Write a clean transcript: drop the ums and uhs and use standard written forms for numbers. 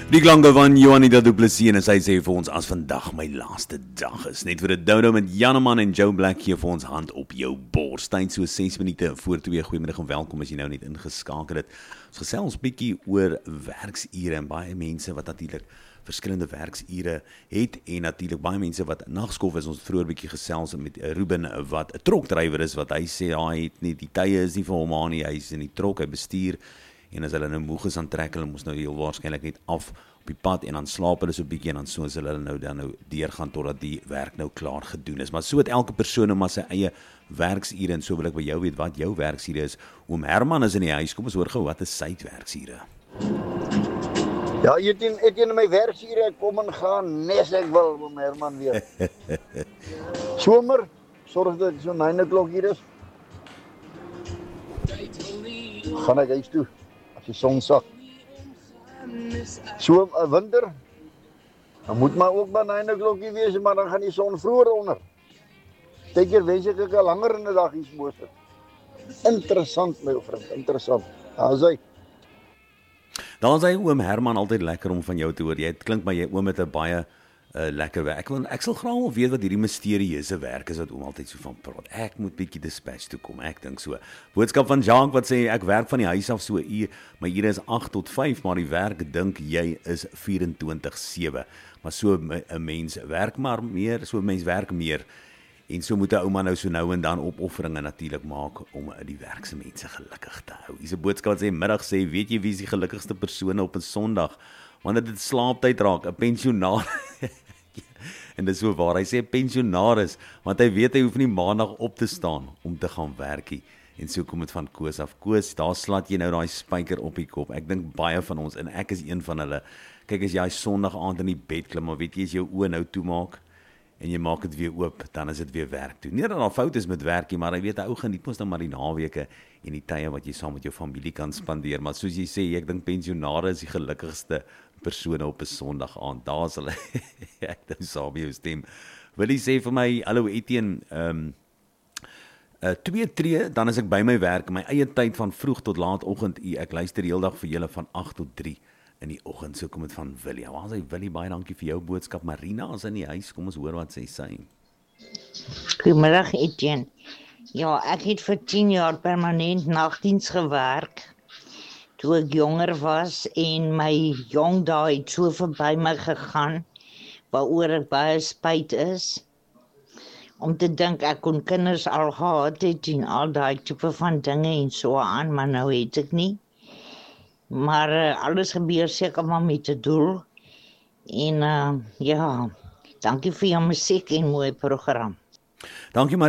Die klanke van Johanita Du Plessis en sy sê vir ons as vandag my laaste dag is. Net vir 'n dodo met Janeman en Joe Black gee vir ons hand op jou bors. Tyd so 6 minute voor 2. Goeiemiddag en welkom as jy nou net ingeskakel het. Ons gesels bietjie oor werksure en baie mense wat natuurlik verskillende werksure het en natuurlik baie mense wat nagskof is. Ons het vroeër bietjie gesels met Ruben wat 'n trokdrywer is wat hy sê hy het nie die tye is nie vir hom aan nie. Hy is in die trok, hy bestuur. En as hulle nou moeg is aan trek, hulle moes nou heel waarskynlik net af op die pad en dan slaap hulle so 'n bietjie en dan soos hulle nou deurgaan totdat die werk nou klaar gedoen is. Maar so het elke persoon nou maar sy eie werksure en so wil ek by jou weet wat jou werksure is. Oom Herman is in die huis. Kom ons hoor gou wat is sy werksure? Ja, Etienne my werksure kom en gaan nes ek wil, oom Herman weer. Somer, sorg dat so 9 o'clock hier is. Gaan ek huis toe. Die son sak. So winter, dan moet maar ook by 9 o'clock wees, maar dan gaan die son vroeër onder. Partykeer wens ek 'n langer in die dag iets moes. Interessant my vriend, interessant. Daar is hy. Dan is hy oom Herman altyd lekker om van jou te hoor. Jy klink maar jy oom met 'n baie lekker werk. Ek sal graag wil weet wat hierdie misterieuse werk is wat oom altyd so van praat. Ek moet bietjie dispatch toe kom, ek dink so. Boodskap van Jacques wat sê ek werk van die huis af so 'n uur, my ure is 8 tot 5, maar die werk dink jy is 24/7. Maar so 'n mens werk maar meer, so 'n mens werk meer. En so moet 'n ouma nou so nou en dan opofferinge natuurlik maak om die werkse mense gelukkig te hou. Hier's 'n boodskap wat sê middag sê, weet jy wie is die gelukkigste persone op 'n Sondag? Wanneer dit slaaptyd raak, 'n pensionaris. En dis so waar, hy sê pensionaris, want hy weet hy hoef nie maandag op te staan om te gaan werkie. En so kom dit van Koos af. Koos, daar slat jy nou daai spyker op die kop. Ek dink baie van ons, en ek is een van hulle, kyk as jy Sondag aand in die bed klim, maar weet jy, as jou oë nou toemaak, en jy maak dit weer oop, dan is dit weer werk toe. Nie dat daar fout is met werkie, maar hy weet, ou geniet mos nou maar die naweke en die tye wat jy saam met jou familie kan spandeer. Maar soos jy sê, ek dink pensionaris is die gelukkigste persone op 'n Sondag aand. Daar is hulle. Ek dink saam met jou stem. Wil jy sê vir my, hallo Etienne, 2 tree, dan is ek by my werk, my eie tyd van vroeg tot laat oggend. Ek luister die hele dag vir julle van 8 tot 3 in die oggend. So kom dit van Willie. Waar is hy? Willie, baie dankie vir jou boodskap. Marina is in die huis. Kom ons hoor wat sy. Goeiemiddag Etienne. Ja, ek het vir 10 jaar permanent nagdiens gewerk. Toe ek jonger was en my jong dae het so verby my gegaan, waaroor ek baie spyt is. Om te dink ek kon kinders al gehad het en al daai tipe van dinge en so aan, maar nou het ek nie. Maar alles gebeur seker maar met 'n doel. En ja, dankie vir jou musiek en mooi program. Dankie